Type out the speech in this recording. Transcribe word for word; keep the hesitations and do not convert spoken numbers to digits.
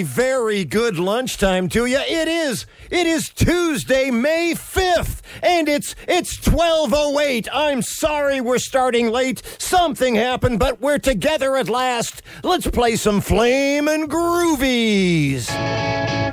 very good lunchtime to you. It is, it is Tuesday, May fifth, and it's, it's twelve oh eight. I'm sorry we're starting late. Something happened, but we're together at last. Let's play some Flame and Groovies.